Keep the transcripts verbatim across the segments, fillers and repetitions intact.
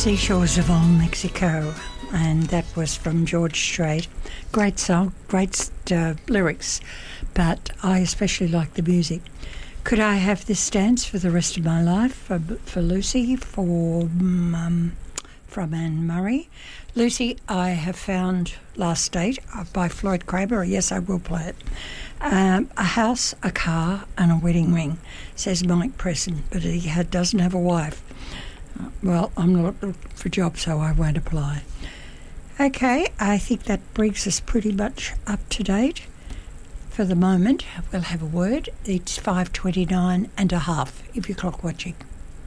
Seashores of Old Mexico, and that was from George Strait. Great song, great uh, lyrics, but I especially like the music. Could I have this dance for the rest of my life? For, for Lucy, for um, from Anne Murray. Lucy, I have found Last Date by Floyd Cramer. Yes, I will play it. Um, a house, a car, and a wedding ring, says Mike Preston, but he had, doesn't have a wife. Uh, well, I'm not looking for a job, so I won't apply. Okay, I think that brings us pretty much up to date. For the moment, we'll have a word. It's five twenty-nine and a half if you're clock watching.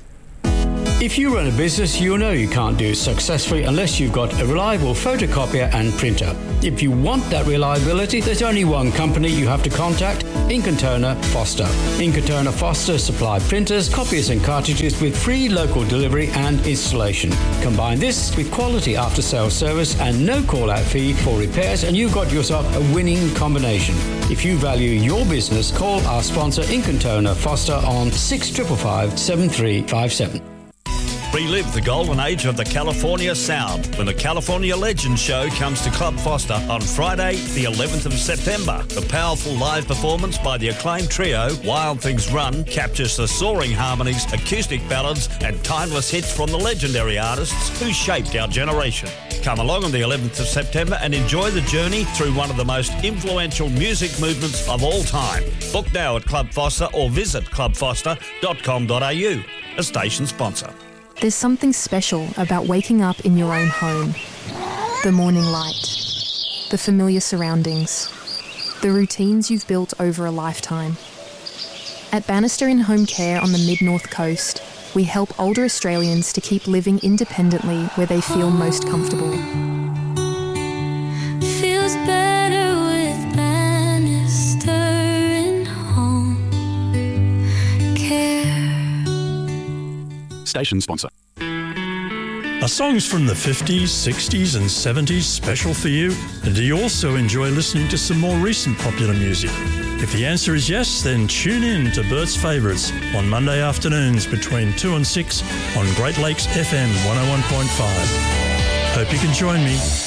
If you run a business, you know you can't do it successfully unless you've got a reliable photocopier and printer. If you want that reliability, there's only one company you have to contact, Ink and Toner Foster. Ink and Toner Foster supply printers, copiers and cartridges with free local delivery and installation. Combine this with quality after-sales service and no call-out fee for repairs, and you've got yourself a winning combination. If you value your business, call our sponsor Ink and Toner Foster on six five five, five seven three five seven. Relive the golden age of the California Sound when the California Legends Show comes to Club Foster on Friday, the eleventh of September. The powerful live performance by the acclaimed trio Wild Things Run captures the soaring harmonies, acoustic ballads and timeless hits from the legendary artists who shaped our generation. Come along on the eleventh of September and enjoy the journey through one of the most influential music movements of all time. Book now at Club Foster or visit club foster dot com dot a u, a station sponsor. There's something special about waking up in your own home. The morning light, the familiar surroundings, the routines you've built over a lifetime. At Bannister in Home Care on the mid-north coast, we help older Australians to keep living independently where they feel most comfortable. Feels better with Bannister in Home Care. Station sponsor. Are songs from the fifties, sixties and seventies special for you? And do you also enjoy listening to some more recent popular music? If the answer is yes, then tune in to Bert's Favourites on Monday afternoons between two and six on Great Lakes F M one oh one point five. Hope you can join me.